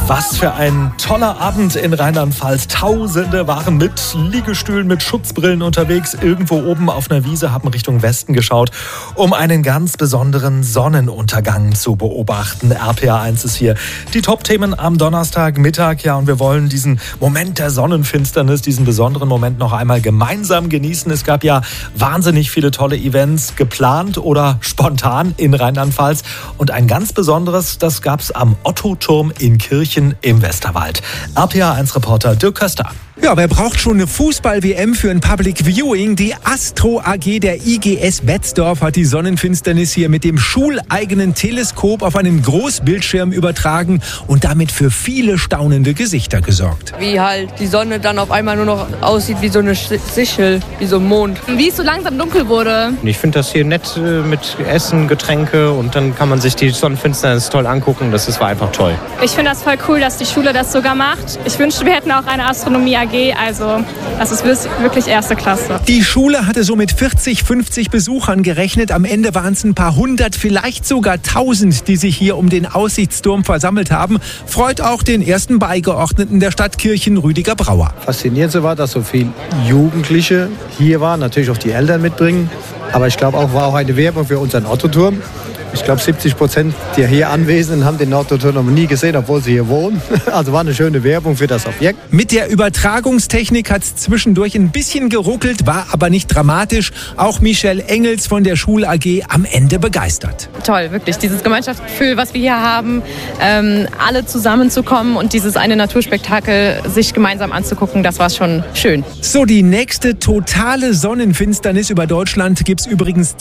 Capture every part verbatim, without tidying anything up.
Was für ein toller Abend in Rheinland-Pfalz. Tausende waren mit Liegestühlen, mit Schutzbrillen unterwegs. Irgendwo oben auf einer Wiese haben Richtung Westen geschaut, um einen ganz besonderen Sonnenuntergang zu beobachten. R P R eins ist hier. Die Top-Themen am Donnerstagmittag. Ja, und wir wollen diesen Moment der Sonnenfinsternis, diesen besonderen Moment noch einmal gemeinsam genießen. Es gab ja wahnsinnig viele tolle Events geplant oder spontan in Rheinland-Pfalz. Und ein ganz besonderes, das gab es am Otto-Turm in Kirchen im Westerwald. R P R eins Reporter Dirk Köster. Ja, wer braucht schon eine Fußball-W M für ein Public Viewing? Die Astro A G der I G S Betzdorf hat die Sonnenfinsternis hier mit dem schuleigenen Teleskop auf einen Großbildschirm übertragen und damit für viele staunende Gesichter gesorgt. Wie halt die Sonne dann auf einmal nur noch aussieht wie so eine Sichel, wie so ein Mond. Wie es so langsam dunkel wurde. Ich finde das hier nett mit Essen, Getränke und dann kann man sich die Sonnenfinsternis toll angucken. Das ist, war einfach toll. Ich finde das voll cool, dass die Schule das sogar macht. Ich wünschte, wir hätten auch eine Astronomie A G, also das ist wirklich erste Klasse. Die Schule hatte so mit vierzig, fünfzig Besuchern gerechnet. Am Ende waren es ein paar hundert, vielleicht sogar tausend, die sich hier um den Aussichtsturm versammelt haben. Freut auch den ersten Beigeordneten der Stadt Kirchen, Rüdiger Brauer. Faszinierend war, dass so viele Jugendliche hier waren, natürlich auch die Eltern mitbringen. Aber ich glaube auch, war auch eine Werbung für unseren Otto-Turm. Ich glaube, siebzig Prozent der hier Anwesenden haben den Otto-Turm noch nie gesehen, obwohl sie hier wohnen. Also war eine schöne Werbung für das Objekt. Mit der Übertragungstechnik hat es zwischendurch ein bisschen geruckelt, war aber nicht dramatisch. Auch Michelle Engels von der Schul A G am Ende begeistert. Toll, wirklich. Dieses Gemeinschaftsgefühl, was wir hier haben, ähm, alle zusammenzukommen und dieses eine Naturspektakel sich gemeinsam anzugucken, das war schon schön. So, die nächste totale Sonnenfinsternis über Deutschland gibt es übrigens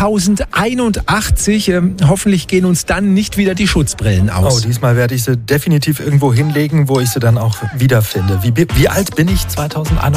zweitausendeinundachtzig. Ähm, hoffentlich gehen uns dann nicht wieder die Schutzbrillen aus. Oh, diesmal werde ich sie definitiv irgendwo hinlegen, wo ich sie dann auch wiederfinde. Wie, wie alt bin ich zweitausendeinundachtzig?